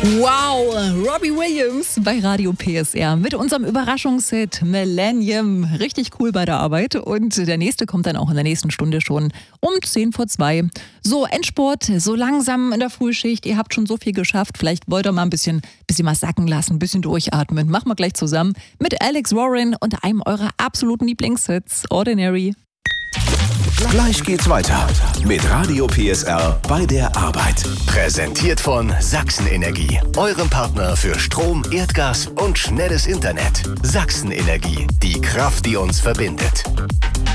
Wow, Robbie Williams bei Radio PSR mit unserem Überraschungshit Millennium. Richtig cool bei der Arbeit. Und der nächste kommt dann auch in der nächsten Stunde schon um 1:10 vor 2. So, Endspurt, so langsam in der Frühschicht. Ihr habt schon so viel geschafft. Vielleicht wollt ihr mal ein bisschen was sacken lassen, ein bisschen durchatmen. Machen wir gleich zusammen mit Alex Warren und einem eurer absoluten Lieblingshits, Ordinary. Gleich geht's weiter mit Radio PSR bei der Arbeit. Präsentiert von Sachsen-Energie, eurem Partner für Strom, Erdgas und schnelles Internet. Sachsen-Energie, die Kraft, die uns verbindet.